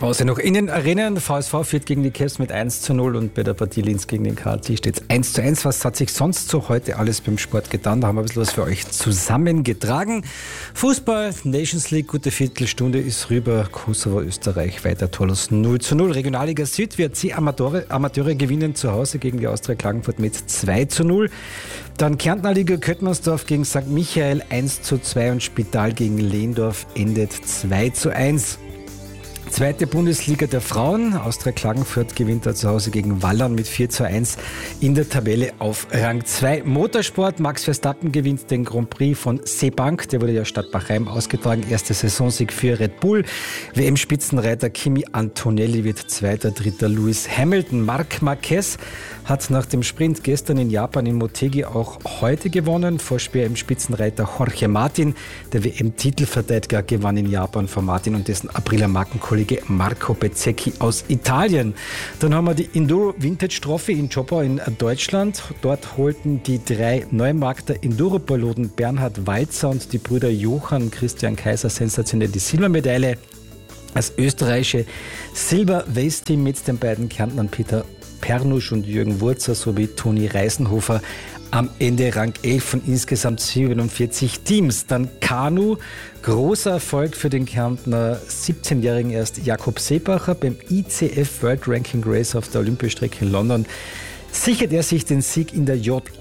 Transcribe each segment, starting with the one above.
Pause noch in den Arenen. VSV führt gegen die Cavs mit 1:0 und bei der Partie Linz gegen den KT steht es 1:1. Was hat sich sonst so heute alles beim Sport getan? Da haben wir ein bisschen was für euch zusammengetragen. Fußball, Nations League, gute Viertelstunde ist rüber. Kosovo, Österreich weiter torlos 0:0. Regionalliga Süd, WRC Amateure gewinnen zu Hause gegen die Austria Klagenfurt mit 2:0. Dann Kärntner Liga Köttmannsdorf gegen St. Michael 1:2 und Spital gegen Lehndorf endet 2:1. Zweite Bundesliga der Frauen. Austria Klagenfurt gewinnt da zu Hause gegen Wallern mit 4:1 in der Tabelle auf Rang 2. Motorsport. Max Verstappen gewinnt den Grand Prix von Seebank. Der wurde ja Stadtbachheim ausgetragen. Erster Saisonsieg für Red Bull. WM-Spitzenreiter Kimi Antonelli wird Zweiter. Dritter Lewis Hamilton. Marc Marquez hat nach dem Sprint gestern in Japan in Motegi auch heute gewonnen. Vor WM-Spitzenreiter Jorge Martin. Der WM-Titelverteidiger gewann in Japan vor Martin und dessen Apriler Markenkollege Marco Bezzecchi aus Italien. Dann haben wir die Enduro Vintage Trophy in Chopau in Deutschland. Dort holten die 3 Neumarkter Enduro-Piloten Bernhard Walzer und die Brüder Johann Christian Kaiser sensationell die Silbermedaille. Das österreichische Silber-Waste-Team mit den beiden Kärntnern Peter Pernusch und Jürgen Wurzer sowie Toni Reisenhofer am Ende Rang 11 von insgesamt 47 Teams. Dann Kanu, großer Erfolg für den Kärntner 17-jährigen erst Jakob Seebacher beim ICF World Ranking Race auf der Olympiastrecke in London. Sichert er sich den Sieg in der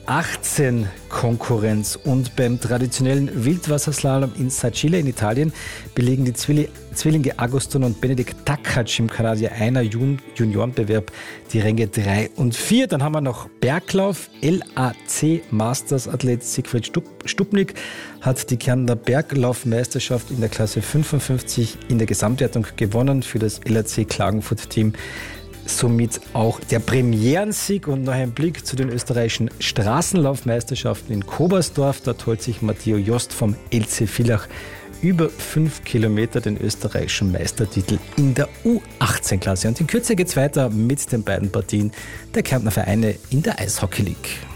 J18-Konkurrenz. Und beim traditionellen Wildwasserslalom in Sacile in Italien belegen die Zwillinge Agustin und Benedikt Takac im Kanadier einer Juniorenbewerb die Ränge 3 und 4. Dann haben wir noch Berglauf. LAC Masters Athlet Siegfried Stupnik hat die Kärntner Berglaufmeisterschaft in der Klasse 55 in der Gesamtwertung gewonnen für das LAC Klagenfurt Team. Somit auch der Premierensieg und noch ein Blick zu den österreichischen Straßenlaufmeisterschaften in Kobersdorf. Dort holt sich Matteo Jost vom LC Villach über 5 Kilometer den österreichischen Meistertitel in der U18-Klasse. Und in Kürze geht es weiter mit den beiden Partien der Kärntner Vereine in der Eishockey League.